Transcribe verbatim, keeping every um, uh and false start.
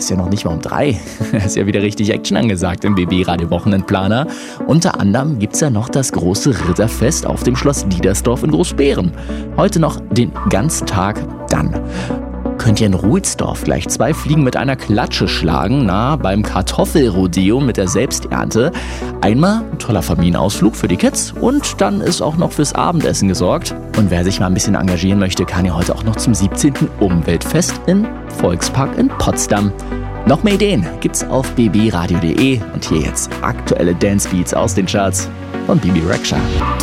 ist ja noch nicht mal um drei. Ist ja wieder richtig Action angesagt im B B Radio Wochenendplaner. Unter anderem gibt's ja noch das große Ritterfest auf dem Schloss Diedersdorf in Großbeeren. Heute noch den ganzen Tag dann. Könnt ihr in Ruhitsdorf gleich zwei Fliegen mit einer Klatsche schlagen, na, beim Kartoffelrodeo mit der Selbsternte. Einmal ein toller Familienausflug für die Kids und dann ist auch noch fürs Abendessen gesorgt. Und wer sich mal ein bisschen engagieren möchte, kann ja heute auch noch zum siebzehnten Umweltfest im Volkspark in Potsdam. Noch mehr Ideen gibt's auf b b radio punkt d e und hier jetzt aktuelle Dancebeats aus den Charts von Bibi Rexha.